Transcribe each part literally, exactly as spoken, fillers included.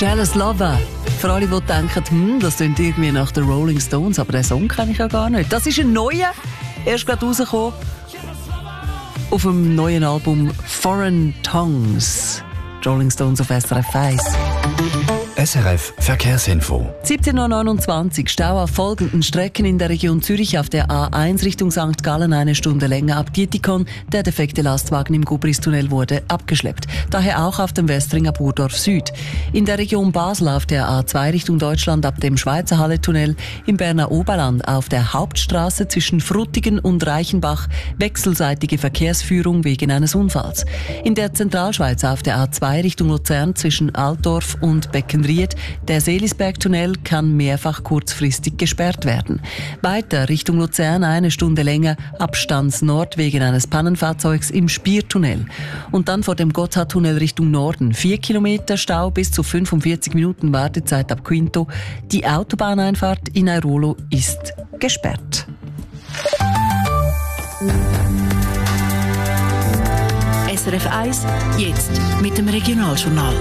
«Jealous Lover». Für alle, die denken, hm, das klingt irgendwie nach den Rolling Stones, aber den Song kenne ich ja gar nicht. Das ist ein neuer, erst gerade rausgekommen, auf dem neuen Album «Foreign Tongues». Die Rolling Stones auf S R F eins. S R F Verkehrsinfo. siebzehn Uhr neunundzwanzig. Stau auf folgenden Strecken in der Region Zürich auf der A eins Richtung Sankt Gallen eine Stunde länger ab Dietikon. Der defekte Lastwagen im Gubristunnel wurde abgeschleppt. Daher auch auf dem Westring ab Urdorf Süd. In der Region Basel auf der A zwei Richtung Deutschland ab dem Schweizer Halle-Tunnel. Im Berner Oberland auf der Hauptstraße zwischen Frutigen und Reichenbach wechselseitige Verkehrsführung wegen eines Unfalls. In der Zentralschweiz auf der A zwei Richtung Luzern zwischen Altdorf und Beckenried. Der Seelisbergtunnel kann mehrfach kurzfristig gesperrt werden. Weiter Richtung Luzern eine Stunde länger Abstands Nord wegen eines Pannenfahrzeugs im Spiertunnel. Und dann vor dem Gotthardtunnel Richtung Norden vier Kilometer Stau bis zu fünfundvierzig Minuten Wartezeit ab Quinto. Die Autobahneinfahrt in Airolo ist gesperrt. S R F eins, jetzt mit dem Regionaljournal.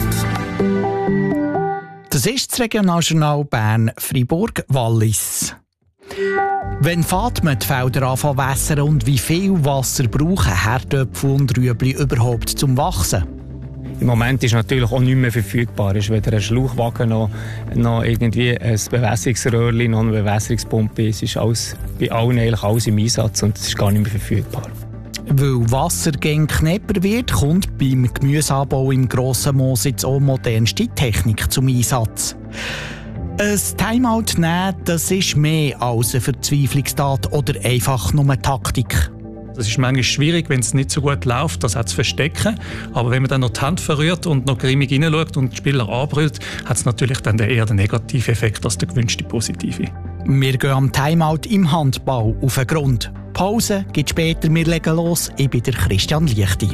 Das ist das Regionaljournal Bern-Fribourg-Wallis. Wenn fängt man die Felder anfangen zu wässern und wie viel Wasser brauchen Herdöpfel und Rüebli überhaupt zum Wachsen? Im Moment ist natürlich auch nicht mehr verfügbar. Es ist weder ein Schlauchwagen noch, noch irgendwie ein Bewässerungsröhrchen noch eine Bewässerungspumpe. Es ist alles, bei allen eigentlich alles im Einsatz und es ist gar nicht mehr verfügbar. Weil Wasser gegen knapper wird, kommt beim Gemüseanbau im Grossen Moos jetzt auch modernste Technik zum Einsatz. Ein Timeout nehmen, das ist mehr als eine Verzweiflungstat oder einfach nur Taktik. Es ist manchmal schwierig, wenn es nicht so gut läuft, das auch zu verstecken. Aber wenn man dann noch die Hand verrührt und noch grimmig hineinschaut und den Spieler anbrüllt, hat es natürlich dann eher den negativen Effekt als den gewünschten positiven. Wir gehen am Timeout im Handball auf den Grund. Pause gibt später, wir legen los. Ich bin der Christian Liechti.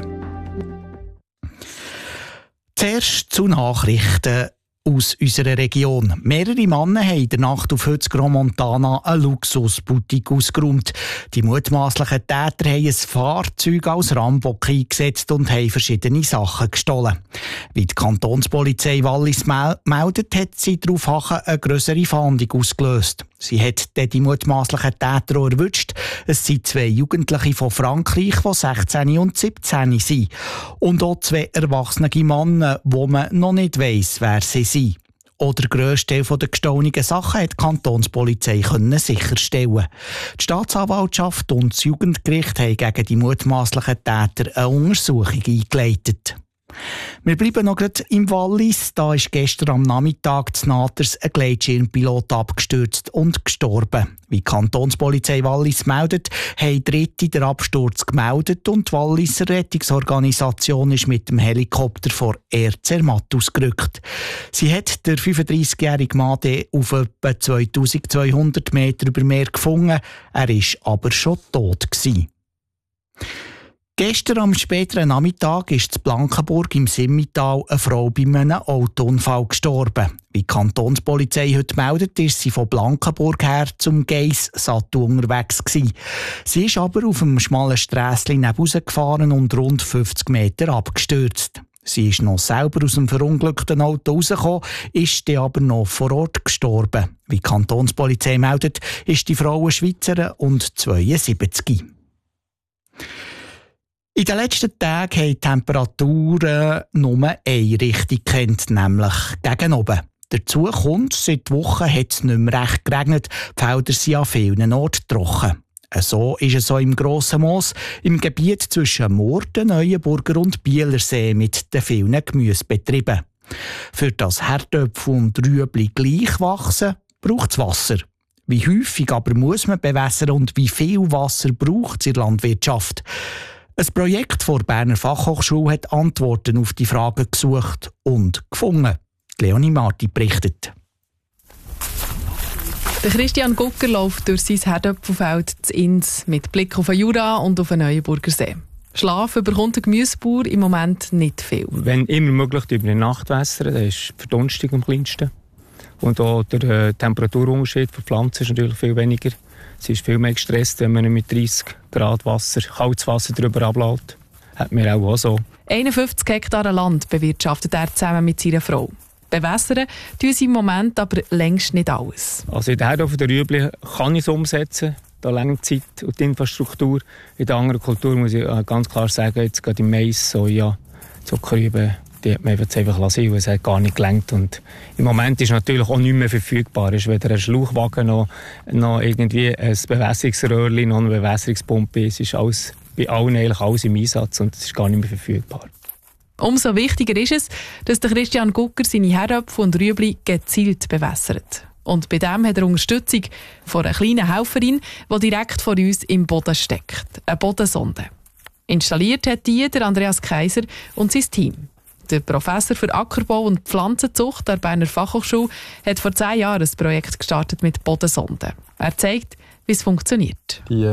Zuerst zu Nachrichten aus unserer Region. Mehrere Männer haben in der Nacht auf heute Grand Montana eine Luxusboutique ausgeräumt. Die mutmaßlichen Täter haben ein Fahrzeug als Rambock eingesetzt und haben verschiedene Sachen gestohlen. Wie die Kantonspolizei Wallis meldet, hat sie daraufhin eine grössere Fahndung ausgelöst. Sie hat dann die mutmaßlichen Täter auch erwischt. Es sind zwei Jugendliche von Frankreich, die sechzehn und siebzehn sind. Und auch zwei erwachsene Männer, wo man noch nicht weiss, wer sie sind. Auch der grösste Teil der gestohlenen Sachen hat die Kantonspolizei sicherstellen. Die Staatsanwaltschaft und das Jugendgericht haben gegen die mutmaßlichen Täter eine Untersuchung eingeleitet. Wir bleiben noch gerade im Wallis. Da ist gestern am Nachmittag zu Naters ein Gleitschirmpilot abgestürzt und gestorben. Wie die Kantonspolizei Wallis meldet, haben Dritte den Absturz gemeldet und die Walliser Rettungsorganisation ist mit dem Helikopter vor Air Zermatt ausgerückt. Sie hat den fünfunddreißigjährigen Mann auf etwa zweitausendzweihundert Meter über Meer gefunden. Er war aber schon tot gewesen. Gestern am späteren Nachmittag ist in Blankenburg im Simmental eine Frau bei einem Autounfall gestorben. Wie die Kantonspolizei heute meldet, ist sie von Blankenburg her zum Geiss-Sattu unterwegs gewesen. Sie ist aber auf einem schmalen Strässchen nebenausgefahren und rund fünfzig Meter abgestürzt. Sie ist noch selber aus dem verunglückten Auto rausgekommen, ist dann aber noch vor Ort gestorben. Wie die Kantonspolizei meldet, ist die Frau eine Schweizerin und zweiundsiebzig. In den letzten Tagen haben die Temperaturen nur eine Richtung gekannt, nämlich gegen oben. Dazu kommt, seit Wochen hat es nicht mehr recht geregnet, die Felder sind an vielen Orten trocken. So ist es auch im Grossen Moos, im Gebiet zwischen Murten, Neuenburger und Bielersee mit den vielen Gemüsebetrieben. Für das Herdöpfel und Rüebli gleich wachsen, braucht es Wasser. Wie häufig aber muss man bewässern und wie viel Wasser braucht es in der Landwirtschaft? Ein Projekt der Berner Fachhochschule hat Antworten auf die Fragen gesucht und gefunden. Leonie Marti berichtet. Der Christian Gucker läuft durch sein Herdöpfelfeld zu Ins mit Blick auf den Jura und auf den Neuenburger See. Schlaf bekommt der Gemüsebauer im Moment nicht viel. Wenn immer möglich über die Nacht wässern, dann ist die Verdunstung am kleinsten. Und auch der äh, Temperaturunterschied für die Pflanzen ist natürlich viel weniger. Sie ist viel mehr gestresst, wenn man mit dreißig Grad Wasser, kaltes Wasser drüber ablässt. Hat mir auch, auch so. einundfünfzig Hektar Land bewirtschaftet er zusammen mit seiner Frau. Bewässern tun sie im Moment aber längst nicht alles. Also in der Herde der Rüebli kann ich es umsetzen. Da lange Zeit und die Infrastruktur. In der anderen Kultur muss ich ganz klar sagen, jetzt gerade im Mais, Soja, Zuckerrüben, die hat man jetzt einfach lassen, weil es hat gar nicht gelangt. Und im Moment ist natürlich auch nicht mehr verfügbar. Es ist weder ein Schlauchwagen noch, noch irgendwie ein Bewässerungsröhrchen, noch eine Bewässerungspumpe. Es ist alles, bei allen eigentlich alles im Einsatz und es ist gar nicht mehr verfügbar. Umso wichtiger ist es, dass der Christian Gucker seine Herdöpfel und Rüebli gezielt bewässert. Und bei dem hat er Unterstützung von einer kleinen Helferin, die direkt vor uns im Boden steckt. Eine Bodensonde. Installiert hat die der Andreas Kaiser und sein Team. Der Professor für Ackerbau und Pflanzenzucht der Berner Fachhochschule hat vor zehn Jahren ein Projekt gestartet mit Bodensonden. Er zeigt, wie es funktioniert. Die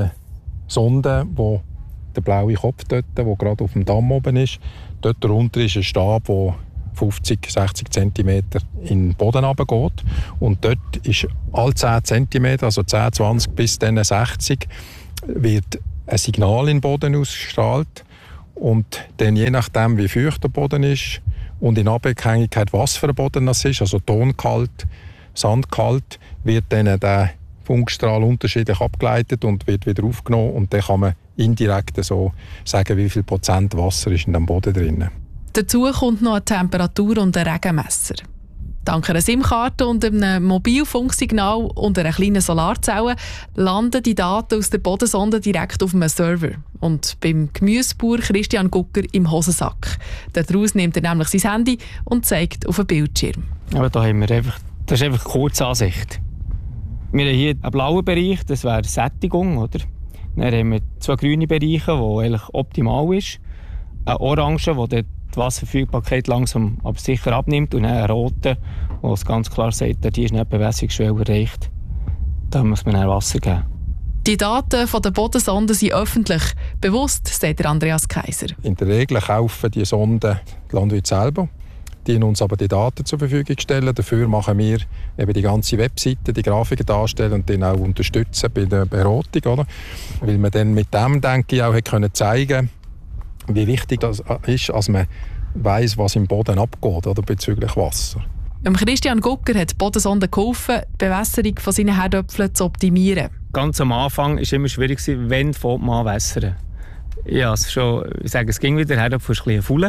Sonde, wo der blaue Kopf dort, der gerade auf dem Damm oben ist, dort darunter ist ein Stab, der fünfzig, sechzig Zentimeter in den Boden runtergeht. Und dort ist alle zehn Zentimeter, also zehn, zwanzig bis dann sechzig, wird ein Signal in den Boden ausgestrahlt. Und dann je nachdem, wie feucht der Boden ist und in Abhängigkeit, was für ein Boden das ist, also tonkalt, sandkalt, wird dann der Funkstrahl unterschiedlich abgeleitet und wird wieder aufgenommen. Und dann kann man indirekt so sagen, wie viel Prozent Wasser ist in dem Boden drin. Dazu kommt noch eine Temperatur und ein Regenmesser. Dank einer SIM-Karte und einem Mobilfunksignal und einer kleinen Solarzelle landen die Daten aus der Bodensonde direkt auf einem Server und beim Gemüsebauer Christian Gucker im Hosensack. Daraus nimmt er nämlich sein Handy und zeigt auf den Bildschirm. Aber da haben wir einfach, das ist einfach eine Kurzansicht. Wir haben hier einen blauen Bereich, das wäre Sättigung, oder? Dann haben wir zwei grüne Bereiche, die eigentlich optimal ist. Ein orange, wo die Wasserverfügbarkeit langsam aber sicher abnimmt. Und ein roter, wo es ganz klar sagt, hier ist nicht Bewässerungsschwelle erreicht. Da muss man dann Wasser geben. Die Daten von der Bodensonde sind öffentlich. Bewusst, sagt Andreas Kaiser. In der Regel kaufen die Sonden die Landwirte selber. Die uns aber die Daten zur Verfügung stellen. Dafür machen wir eben die ganze Webseite, die Grafiken darstellen und den auch unterstützen bei der Beratung. Oder? Weil man dann mit dem, denke ich, auch können zeigen, wie wichtig das ist, dass man weiss, was im Boden abgeht oder bezüglich Wasser. Christian Gucker hat die Bodensonde geholfen, die Bewässerung von seinen Herdöpfeln zu optimieren. Ganz am Anfang war es immer schwierig, wann fängt man an wässern. Ja, also schon, ich sage, es ging wieder, der Herdöpfel ist ein bisschen faul.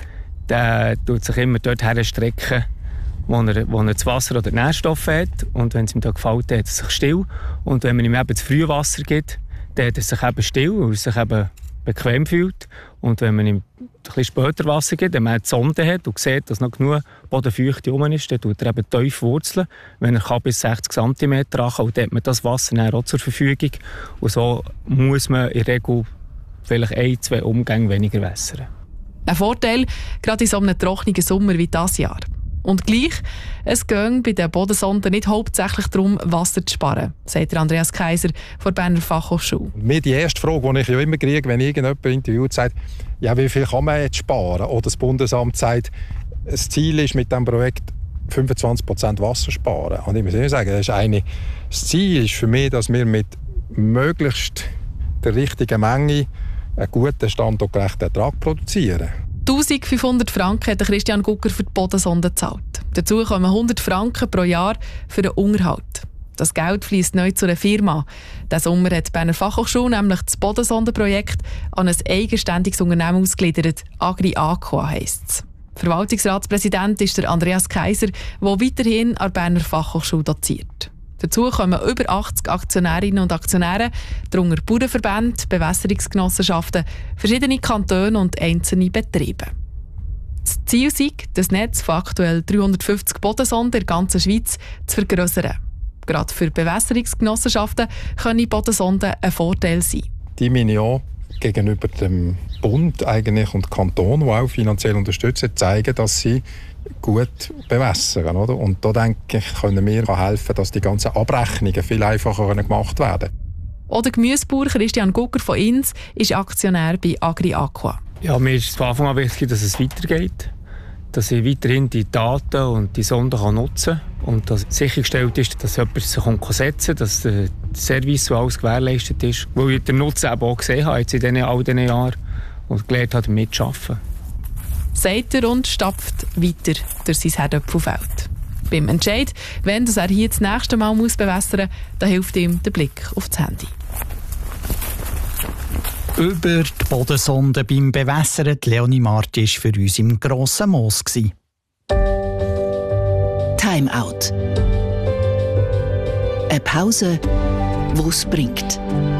Der tut sich immer dort herstrecken, wo er, wo er das Wasser oder die Nährstoffe hat. Und wenn es ihm da gefällt, hat er sich still. Und wenn man ihm eben das frühe Wasser gibt, dann hat er sich eben still, weil er sich eben bequem fühlt. Und wenn man ihm ein bisschen später Wasser gibt, wenn man die Sonde hat und sieht, dass noch genug Bodenfeuchte rum ist, dann tut er eben tief wurzeln, wenn er kann, bis sechzig Zentimeter ran kann. Und dann hat man das Wasser dann auch zur Verfügung. Und so muss man in der Regel vielleicht ein, zwei Umgänge weniger wässern. Ein Vorteil, gerade in so einem trockenen Sommer wie dieses Jahr. Und gleich, es geht bei den Bodensonden nicht hauptsächlich darum, Wasser zu sparen, sagt Andreas Kaiser von der Berner Fachhochschule. Mir die erste Frage, die ich ja immer kriege, wenn irgendjemand interviewt, sagt, ja, wie viel kann man jetzt sparen? Oder das Bundesamt sagt, das Ziel ist mit diesem Projekt fünfundzwanzig Prozent Wasser sparen. Und ich muss immer sagen, das, ist eine, das Ziel ist für mich, dass wir mit möglichst der richtigen Menge einen guten standortgerechten Ertrag produzieren. eintausendfünfhundert Franken hat Christian Gucker für die Bodensonde gezahlt. Dazu kommen hundert Franken pro Jahr für den Unterhalt. Das Geld fließt neu zu einer Firma. Diesen Sommer hat die Berner Fachhochschule nämlich das Bodensondenprojekt an ein eigenständiges Unternehmen ausgegliedert. Agri-Aqua heisst es. Verwaltungsratspräsident ist der Andreas Kaiser, der weiterhin an der Berner Fachhochschule doziert. Dazu kommen über achtzig Aktionärinnen und Aktionäre, darunter Bauernverbände, Bewässerungsgenossenschaften, verschiedene Kantone und einzelne Betriebe. Das Ziel ist, das Netz von aktuell dreihundertfünfzig Bodensonden in der ganzen Schweiz zu vergrössern. Gerade für Bewässerungsgenossenschaften können Bodensonden ein Vorteil sein. Die meine auch gegenüber dem Bund eigentlich und Kanton, die auch finanziell unterstützen, zeigen, dass sie gut bewässern. Oder? Und da denke ich, können wir helfen, dass die ganzen Abrechnungen viel einfacher gemacht werden. Auch der Gemüsebauer Christian Gucker von Inns ist Aktionär bei Agri-Aqua. Ja, mir ist von Anfang an wichtig, dass es weitergeht. Dass ich weiterhin die Daten und die Sonden kann nutzen kann. Und dass sichergestellt ist, dass jemand sich setzen kann, dass der Service so alles gewährleistet ist. Weil ich den Nutzen eben auch gesehen habe jetzt in diesen, all diesen Jahren und gelernt habe, damit zu arbeiten. sagt er und stapft weiter durch sein Herdöpfelfeld. Beim Entscheid, wenn er hier das nächste Mal muss bewässern muss, da hilft ihm der Blick auf das Handy. Über die Bodensonde beim Bewässern. Leonie Marti war für uns im Grossen Moos. Timeout. Eine Pause, die es bringt.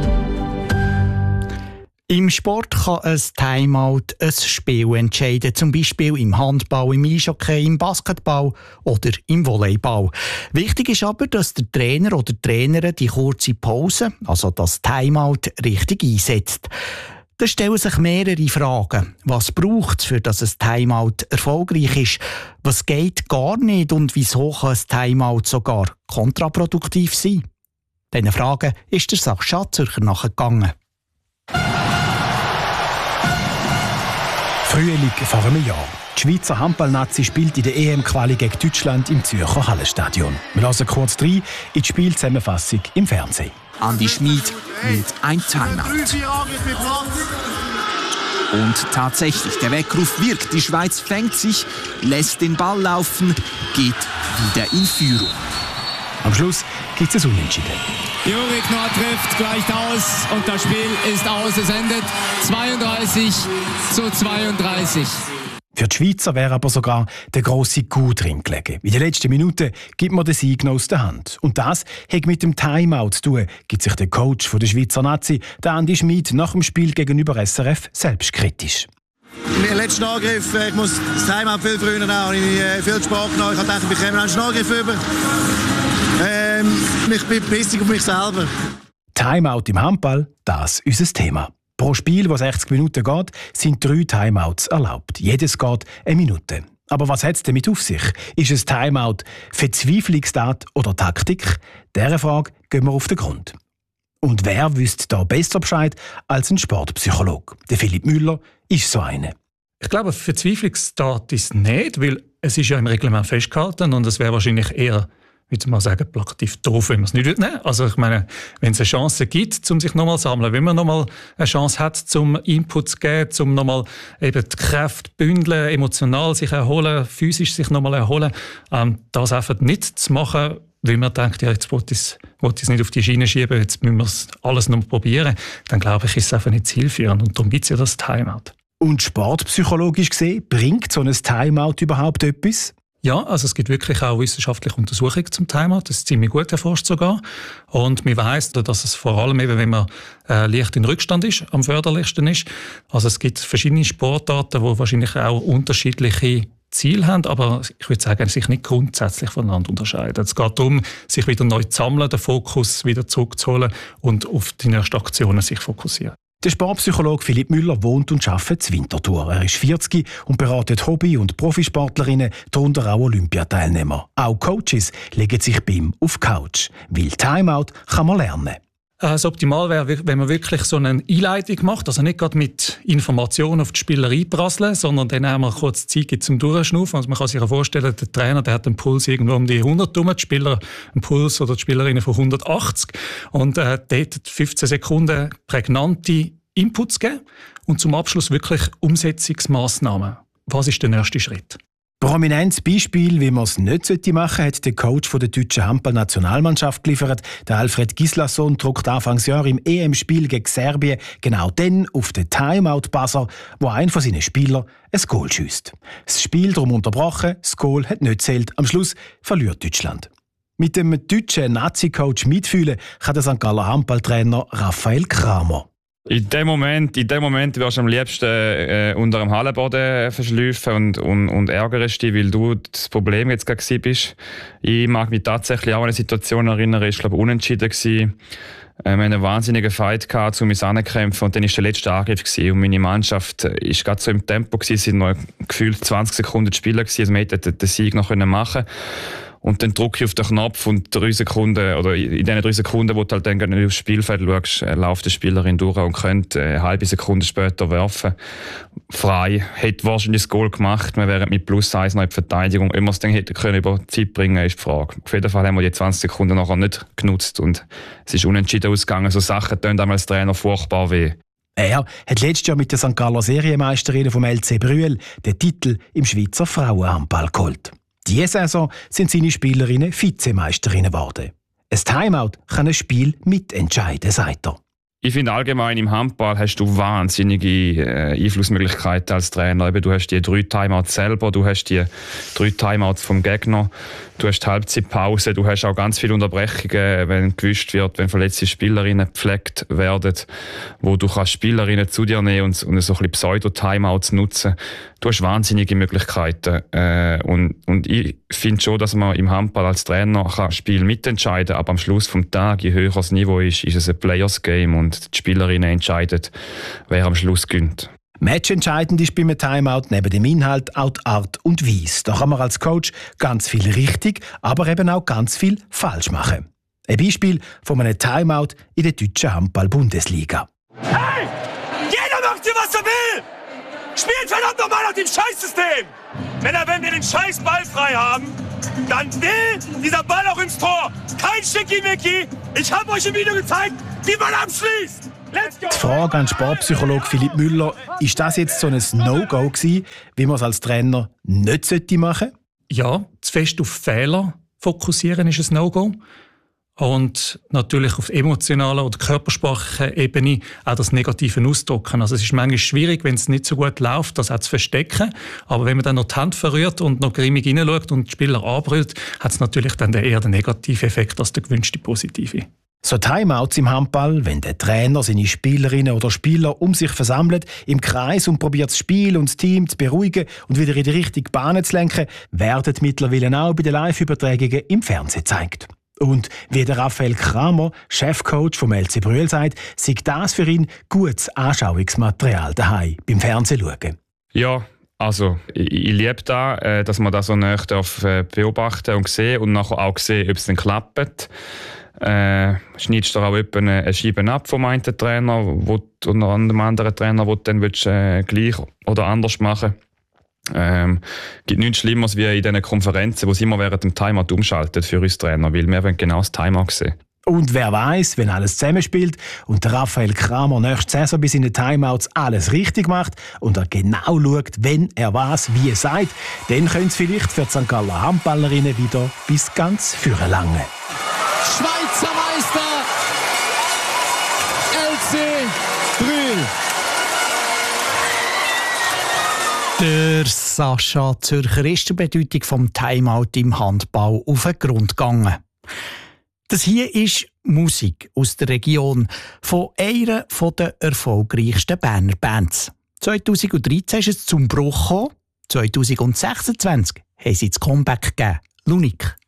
Im Sport kann ein Timeout ein Spiel entscheiden, zum Beispiel im Handball, im Eishockey, im Basketball oder im Volleyball. Wichtig ist aber, dass der Trainer oder die Trainerin die kurze Pause, also das Timeout, richtig einsetzt. Da stellen sich mehrere Fragen. Was braucht es, für dass ein Timeout erfolgreich ist? Was geht gar nicht und wieso kann ein Timeout sogar kontraproduktiv sein? Diesen Fragen ist der Sach Schatzurcher nachgegangen. Frühling vor einem Jahr. Die Schweizer Handball-Nazi spielt in der E M-Quali gegen Deutschland im Zürcher Hallenstadion. Wir hören kurz rein in die Spielzusammenfassung im Fernsehen. Andi Schmid nimmt ein Timeout. Und tatsächlich, der Weckruf wirkt. Die Schweiz fängt sich, lässt den Ball laufen, geht wieder in Führung. Am Schluss gibt es ein Unentschieden. Juri Knorr trifft, gleicht aus und das Spiel ist aus. Es endet zweiunddreißig zu zweiunddreißig. Für die Schweizer wäre aber sogar der grosse Coup drin gelegen. In den letzten Minuten gibt man den Sieg noch aus der Hand. Und das hat mit dem Timeout zu tun, gibt sich der Coach von der Schweizer Nazi, der Andi Schmid, nach dem Spiel gegenüber S R F selbstkritisch. Im letzten Angriff, ich muss das Timeout viel früher nehmen, habe ich viel Spaß genommen. Ich habe gedacht, ich bekomme einen Angriff über. Ähm, ich bin pissig auf mich selber. Timeout im Handball, das ist unser Thema. Pro Spiel, das sechzig Minuten geht, sind drei Timeouts erlaubt. Jedes geht eine Minute. Aber was hat es damit auf sich? Ist ein Timeout Verzweiflungstat oder Taktik? Dieser Frage gehen wir auf den Grund. Und wer wüsste da besser Bescheid als ein Sportpsychologe? Der Philipp Müller ist so einer. Ich glaube, Verzweiflungstat ist es nicht, weil es ist ja im Reglement festgehalten und es wäre wahrscheinlich eher, wie soll man sagen, plakativ doof, wenn man es nicht nehmen würde. Also ich meine, wenn es eine Chance gibt, um sich nochmal zu sammeln, wenn man nochmal eine Chance hat, zum Input zu geben, um nochmal eben die Kräfte bündeln, emotional sich erholen, physisch sich nochmal erholen, ähm, das einfach nicht zu machen, weil man denkt, ja, jetzt wollte ich es nicht auf die Schiene schieben, jetzt müssen wir es alles noch probieren, dann glaube ich, ist es einfach nicht zielführend. Und darum gibt es ja das Timeout. Und sportpsychologisch gesehen, bringt so ein Timeout überhaupt etwas? Ja, also es gibt wirklich auch wissenschaftliche Untersuchungen zum Timeout. Das ist ziemlich gut erforscht sogar. Und man weiss, dass es vor allem eben, wenn man äh, leicht in Rückstand ist, am förderlichsten ist. Also es gibt verschiedene Sportarten, die wahrscheinlich auch unterschiedliche Ziele haben, aber ich würde sagen, sich nicht grundsätzlich voneinander unterscheiden. Es geht darum, sich wieder neu zu sammeln, den Fokus wieder zurückzuholen und auf die nächsten Aktionen sich fokussieren. Der Sportpsychologe Philipp Müller wohnt und arbeitet in Winterthur. Er ist vierzig und beratet Hobby- und Profisportlerinnen, darunter auch Olympiateilnehmer. Auch Coaches legen sich bei ihm auf die Couch, weil Timeout kann man lernen. Das Optimal wäre, wenn man wirklich so eine Einleitung macht, also nicht gerade mit Informationen auf die Spieler einprasseln, sondern dann einmal kurz Zeit gibt zum Durchschnaufen. Also man kann sich ja vorstellen, der Trainer, der hat einen Puls irgendwo um die hundert rum, die Spieler einen Puls oder die Spielerinnen von hundertachtzig und äh, dort fünfzehn Sekunden prägnante Inputs geben und zum Abschluss wirklich Umsetzungsmaßnahmen. Was ist der nächste Schritt? Prominentes Beispiel, wie man es nicht machen sollte, hat der Coach von der deutschen Handball-Nationalmannschaft geliefert. Der Alfred Gislason druckt Anfangsjahr im E M-Spiel gegen Serbien genau dann auf den Timeout-Buzzer, wo ein von seinen Spielern ein Goal schiesst. Das Spiel darum unterbrochen, das Goal hat nicht gezählt. Am Schluss verliert Deutschland. Mit dem deutschen Nazi-Coach mitfühlen kann der Sankt Galler Handballtrainer Raphael Kramer. In dem Moment, in dem Moment wirst du am liebsten äh, unter dem Hallenboden verschleifen und, und, und ärgerst dich, weil du das Problem jetzt gerade bist. Ich mag mich tatsächlich auch an eine Situation erinnern, ich glaube unentschieden gewesen. Wir hatten einen wahnsinnigen Fight gehabt, um mich anzukämpfen und dann war der letzte Angriff gewesen. Und meine Mannschaft war gerade so im Tempo gewesen, es waren noch gefühlt zwanzig Sekunden zu spielen gewesen, also wir hätten den Sieg noch machen können. Und dann drücke ich auf den Knopf und drei Sekunden, oder in diesen drei Sekunden, wo du halt dann aufs Spielfeld schaust, läuft die Spielerin durch und könnte eine halbe Sekunde später werfen. Frei. Hätte wahrscheinlich das Goal gemacht, wir wären mit plus eins noch in die Verteidigung. Ob wir es dann hätten können über die Zeit bringen, ist die Frage. Auf jeden Fall haben wir die zwanzig Sekunden nachher nicht genutzt und es ist unentschieden ausgegangen. So Sachen tun einem als Trainer furchtbar weh. Er hat letztes Jahr mit der Sankt Galler Serienmeisterin vom L C Brüel den Titel im Schweizer Frauenhandball geholt. Diese Saison sind seine Spielerinnen Vizemeisterinnen geworden. Ein Timeout kann ein Spiel mitentscheiden, sagt er. Ich finde allgemein im Handball hast du wahnsinnige äh, Einflussmöglichkeiten als Trainer. Eben, du hast die drei Timeouts selber, du hast die drei Timeouts vom Gegner, du hast die Halbzeitpause, du hast auch ganz viele Unterbrechungen, wenn gewusst wird, wenn verletzte Spielerinnen gepflegt werden, wo du kannst Spielerinnen zu dir nehmen und, und so ein bisschen Pseudo-Timeouts nutzen. Du hast wahnsinnige Möglichkeiten. Äh, und, und ich finde schon, dass man im Handball als Trainer kann Spiel mitentscheiden kann, aber am Schluss des Tages, je höher das Niveau ist, ist es ein Players-Game und die Spielerinnen entscheiden, wer am Schluss gewinnt. Matchentscheidend ist beim Timeout neben dem Inhalt auch die Art und Weise. Da kann man als Coach ganz viel richtig, aber eben auch ganz viel falsch machen. Ein Beispiel von einem Timeout in der deutschen Handball-Bundesliga. Hey! Jeder macht hier, was er will! Spielt verdammt nochmal nach dem Scheißsystem! Männer, wenn wir den scheiß Ball frei haben, dann will dieser Ball auch ins Tor. Kein Schickimicki. Ich habe euch im Video gezeigt, wie man abschließt. Let's go! Die Frage an Sportpsychologe Philipp Müller, ist das jetzt so ein No-Go gewesen, wie man es als Trainer nicht machen sollte? Ja, zu fest auf Fehler fokussieren ist ein No-Go. Und natürlich auf emotionaler oder körpersprachlicher Ebene auch das Negative ausdrücken. Also es ist manchmal schwierig, wenn es nicht so gut läuft, das auch zu verstecken. Aber wenn man dann noch die Hand verrührt und noch grimmig hineinschaut und die Spieler anbrüllt, hat es natürlich dann eher den negativen Effekt als der gewünschte positive. So Timeouts im Handball, wenn der Trainer seine Spielerinnen oder Spieler um sich versammelt, im Kreis und probiert das Spiel und das Team zu beruhigen und wieder in die richtige Bahn zu lenken, werden mittlerweile auch bei den Live-Übertragungen im Fernsehen gezeigt. Und wie der Raphael Kramer, Chefcoach vom L C Brüel, sagt, sei das für ihn gutes Anschauungsmaterial daheim beim Fernsehen schauen. Ja, also ich, ich liebe das, dass man das so nah beobachten und sehen und nachher auch sehen, ob es dann klappt. Äh, schneidest du auch eine Scheibe ab vom einen Trainer wo, oder einem anderen Trainer, den du dann willst, äh, gleich oder anders machen willst. Ähm, gibt nichts Schlimmeres wie in diesen Konferenzen, wo sie immer während dem Timeout umschalten für uns Trainer, weil wir wollen genau das Timeout sehen. Und wer weiß, wenn alles zusammenspielt und der Raphael Kramer nächste Saison bei seinen Timeouts alles richtig macht und er genau schaut, wenn er was wie er sagt, dann könnte es vielleicht für die Sankt Galler Handballerinnen wieder bis ganz vorne langen. Schweizer Meister L C Brüel. Der Sascha Zürcher ist der Bedeutung vom Timeout im Handball auf den Grund gegangen. Das hier ist Musik aus der Region von einer der erfolgreichsten Berner Bands. zweitausenddreizehn ist es zum Bruch gekommen, zweitausendsechsundzwanzig haben sie das Comeback gegeben. Lunik.